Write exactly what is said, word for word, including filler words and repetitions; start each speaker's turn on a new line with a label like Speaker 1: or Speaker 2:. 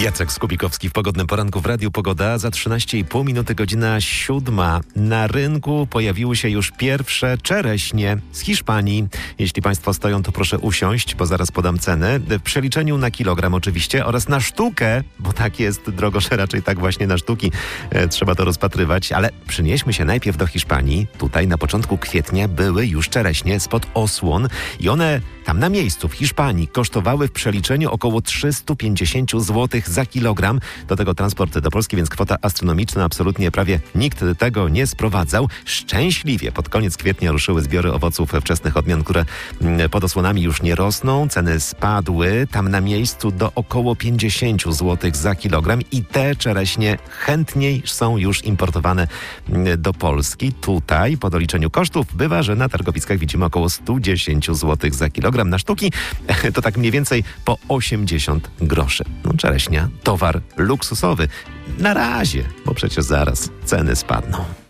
Speaker 1: Jacek Skubikowski w Pogodnym Poranku w Radiu Pogoda. Za trzynaście i pół minuty godzina siódma. Na rynku pojawiły się już pierwsze czereśnie z Hiszpanii. Jeśli Państwo stoją, to proszę usiąść, bo zaraz podam ceny. W przeliczeniu na kilogram oczywiście oraz na sztukę, bo tak jest drogosze, raczej tak właśnie na sztuki e, trzeba to rozpatrywać. Ale przynieśmy się najpierw do Hiszpanii. Tutaj na początku kwietnia były już czereśnie spod osłon i one tam na miejscu w Hiszpanii kosztowały w przeliczeniu około trzysta pięćdziesiąt złotych za kilogram. Do tego transport do Polski, więc kwota astronomiczna. Absolutnie prawie nikt tego nie sprowadzał. Szczęśliwie pod koniec kwietnia ruszyły zbiory owoców wczesnych odmian, które pod osłonami już nie rosną. Ceny spadły tam na miejscu do około pięćdziesiąt złotych za kilogram i te czereśnie chętniej są już importowane do Polski. Tutaj po doliczeniu kosztów bywa, że na targowiskach widzimy około sto dziesięć złotych za kilogram. Na sztuki to tak mniej więcej po osiemdziesiąt groszy. No, czereśnia, towar luksusowy. Na razie, bo przecież zaraz ceny spadną.